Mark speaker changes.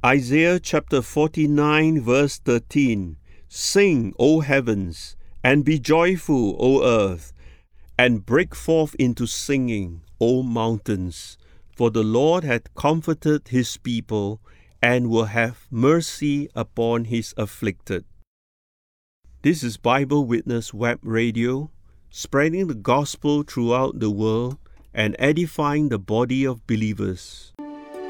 Speaker 1: Isaiah chapter 49 verse 13. Sing, O heavens, and be joyful, O earth, and break forth into singing, O mountains, for the Lord hath comforted his people, and will have mercy upon his afflicted. This is Bible Witness Web Radio, spreading the gospel throughout the world and edifying the body of believers.